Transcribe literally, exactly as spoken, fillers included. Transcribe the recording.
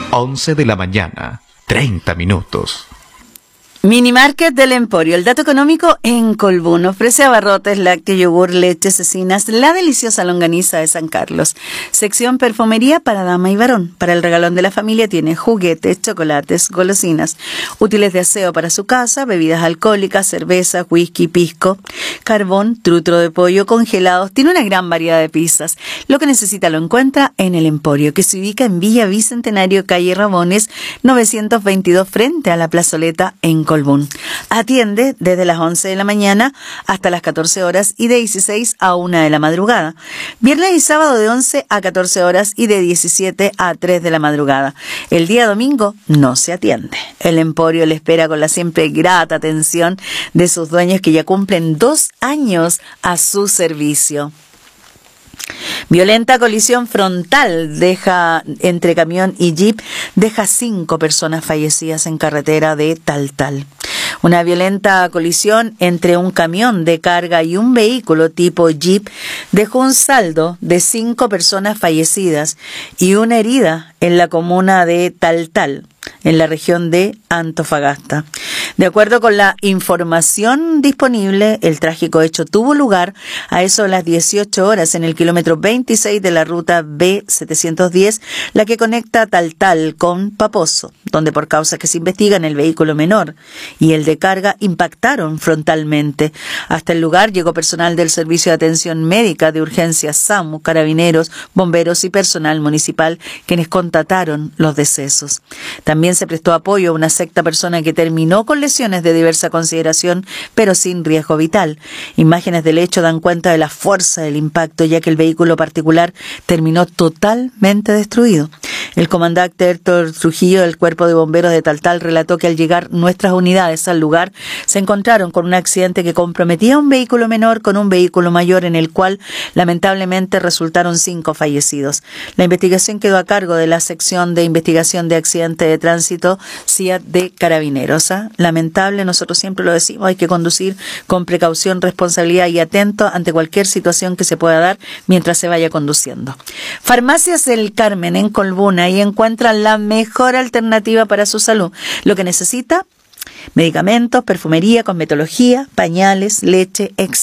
once de la mañana, treinta minutos. Minimarket del Emporio, el dato económico en Colbún. Ofrece abarrotes, lácteos, yogur, leche, cecinas, la deliciosa longaniza de San Carlos. Sección perfumería para dama y varón. Para el regalón de la familia tiene juguetes, chocolates, golosinas, útiles de aseo para su casa, bebidas alcohólicas, cerveza, whisky, pisco, carbón, trutro de pollo, congelados. Tiene una gran variedad de pizzas. Lo que necesita lo encuentra en el Emporio, que se ubica en Villa Bicentenario, calle Ramones, novecientos veintidós, frente a la plazoleta en Colbún. Atiende desde las once de la mañana hasta las catorce horas y de dieciséis a una de la madrugada. Viernes y sábado de once a catorce horas y de diecisiete a tres de la madrugada. El día domingo no se atiende. El Emporio le espera con la siempre grata atención de sus dueños, que ya cumplen dos años a su servicio. Violenta colisión frontal deja entre camión y jeep deja cinco personas fallecidas en carretera de Taltal. Una violenta colisión entre un camión de carga y un vehículo tipo jeep dejó un saldo de cinco personas fallecidas y una herida en la comuna de Taltal, en la región de Antofagasta. De acuerdo con la información disponible, el trágico hecho tuvo lugar a eso de las dieciocho horas en el kilómetro veintiséis de la ruta B setecientos diez, la que conecta Taltal con Paposo, donde por causas que se investigan el vehículo menor y el de carga impactaron frontalmente. Hasta el lugar llegó personal del Servicio de Atención Médica de Urgencias SAMU, carabineros, bomberos y personal municipal, quienes constataron los decesos. También se prestó apoyo a una sexta persona que terminó con lesiones de diversa consideración, pero sin riesgo vital. Imágenes del hecho dan cuenta de la fuerza del impacto, ya que el vehículo particular terminó totalmente destruido. El comandante Héctor Trujillo del Cuerpo de Bomberos de Taltal relató que al llegar nuestras unidades al lugar se encontraron con un accidente que comprometía un vehículo menor con un vehículo mayor, en el cual lamentablemente resultaron cinco fallecidos. La investigación quedó a cargo de la sección de investigación de accidentes de tránsito C I A T de Carabineros. ¿eh? Lamentable, nosotros siempre lo decimos, hay que conducir con precaución, responsabilidad y atento ante cualquier situación que se pueda dar mientras se vaya conduciendo. Farmacias El Carmen en Colbún, ahí encuentran la mejor alternativa para su salud. Lo que necesita: medicamentos, perfumería, cosmetología, pañales, leche, etcétera.